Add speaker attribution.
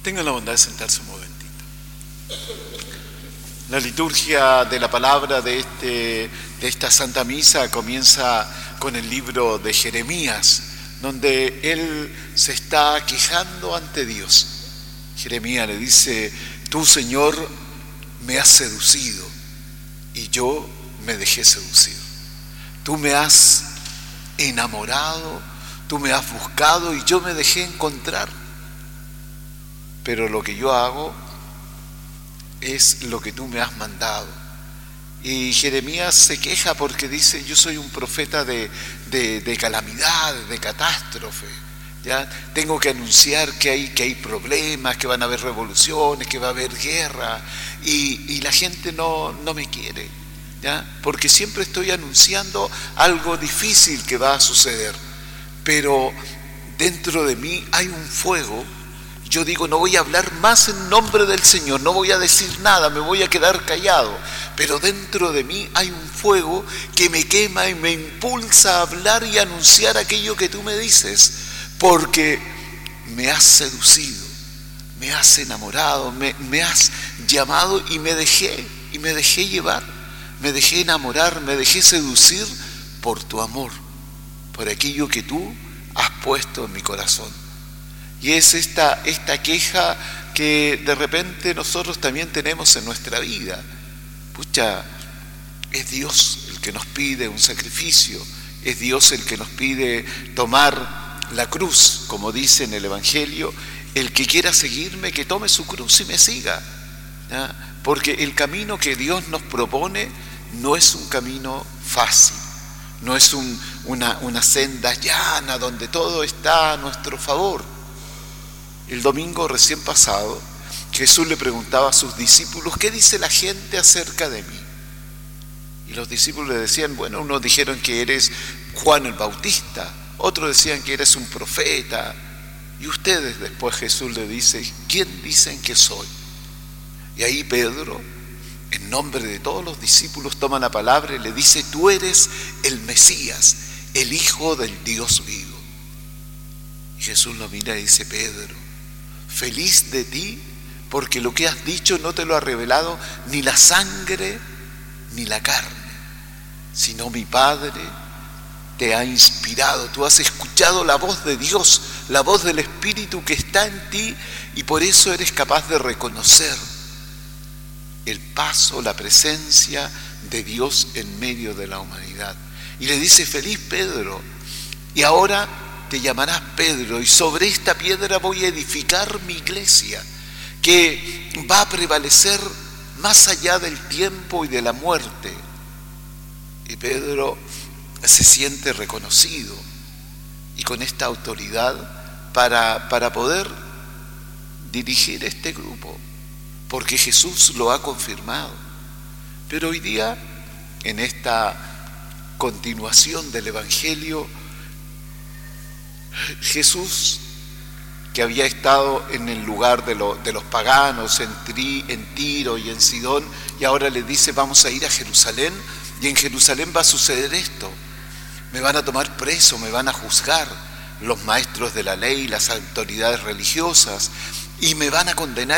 Speaker 1: Tengan la bondad de sentarse un momentito. La liturgia de la palabra de esta Santa Misa comienza con el libro de Jeremías, donde él se está quejando ante Dios. Jeremías le dice: tú, Señor, me has seducido y yo me dejé seducir. Tú me has enamorado, tú me has buscado y yo me dejé encontrar. Pero lo que yo hago es lo que tú me has mandado. Y Jeremías se queja porque dice: yo soy un profeta de calamidad, de catástrofe. ¿Ya? Tengo que anunciar que hay problemas, que van a haber revoluciones, que va a haber guerra, y la gente no me quiere, ¿ya? Porque siempre estoy anunciando algo difícil que va a suceder, pero dentro de mí hay un fuego. Yo digo: no voy a hablar más en nombre del Señor, no voy a decir nada, me voy a quedar callado, pero dentro de mí hay un fuego que me quema y me impulsa a hablar y a anunciar aquello que tú me dices, porque me has seducido, me has enamorado, me has llamado y me dejé llevar, me dejé enamorar, me dejé seducir por tu amor, por aquello que tú has puesto en mi corazón. Y es esta queja que de repente nosotros también tenemos en nuestra vida. Pucha, es Dios el que nos pide un sacrificio, es Dios el que nos pide tomar la cruz, como dice en el Evangelio: el que quiera seguirme, que tome su cruz y me siga, ¿ya? Porque el camino que Dios nos propone no es un camino fácil, no es una senda llana donde todo está a nuestro favor. El domingo recién pasado, Jesús le preguntaba a sus discípulos: ¿qué dice la gente acerca de mí? Y los discípulos le decían: bueno, unos dijeron que eres Juan el Bautista, otros decían que eres un profeta, y ustedes, después Jesús le dice: ¿quién dicen que soy? Y ahí Pedro, en nombre de todos los discípulos, toma la palabra y le dice: tú eres el Mesías, el Hijo del Dios vivo. Y Jesús lo mira y dice: Pedro, feliz de ti, porque lo que has dicho no te lo ha revelado ni la sangre ni la carne, sino mi Padre te ha inspirado. Tú has escuchado la voz de Dios, la voz del Espíritu que está en ti, y por eso eres capaz de reconocer el paso, la presencia de Dios en medio de la humanidad. Y le dice: feliz Pedro, y ahora te llamarás Pedro, y sobre esta piedra voy a edificar mi iglesia, que va a prevalecer más allá del tiempo y de la muerte. Y Pedro se siente reconocido y con esta autoridad para poder dirigir este grupo, porque Jesús lo ha confirmado. Pero hoy día, en esta continuación del Evangelio, Jesús, que había estado en el lugar de los paganos, en Tiro y en Sidón, y ahora le dice: vamos a ir a Jerusalén, y en Jerusalén va a suceder esto. Me van a tomar preso, me van a juzgar los maestros de la ley, las autoridades religiosas, y me van a condenar